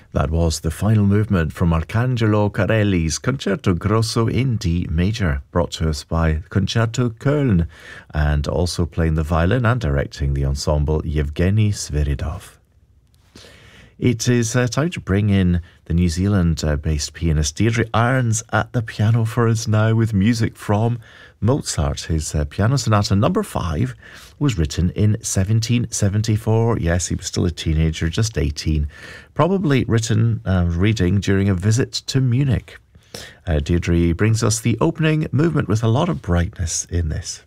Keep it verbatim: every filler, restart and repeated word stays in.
That was the final movement from Arcangelo Carelli's Concerto Grosso in D major, brought to us by Concerto Köln, and also playing the violin and directing the ensemble Yevgeny Sviridov. It is uh, time to bring in the New Zealand-based uh, pianist Deirdre Irons at the piano for us now with music from Mozart. His uh, Piano Sonata number five was written in seventeen seventy-four. Yes, he was still a teenager, just eighteen. Probably written, uh, reading during a visit to Munich. Uh, Deirdre brings us the opening movement with a lot of brightness in this.